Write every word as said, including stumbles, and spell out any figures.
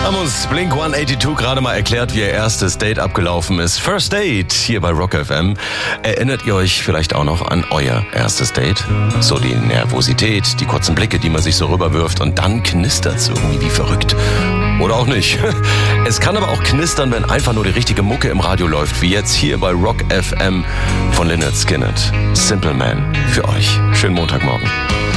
Haben uns Blink hundertzweiundachtzig gerade mal erklärt, wie ihr erstes Date abgelaufen ist. First Date hier bei Rock F M. Erinnert ihr euch vielleicht auch noch an euer erstes Date? So die Nervosität, die kurzen Blicke, die man sich so rüberwirft und dann knistert's irgendwie wie verrückt. Oder auch nicht. Es kann aber auch knistern, wenn einfach nur die richtige Mucke im Radio läuft, wie jetzt hier bei Rock F M von Lynyrd Skynyrd. Simple Man für euch. Schönen Montagmorgen.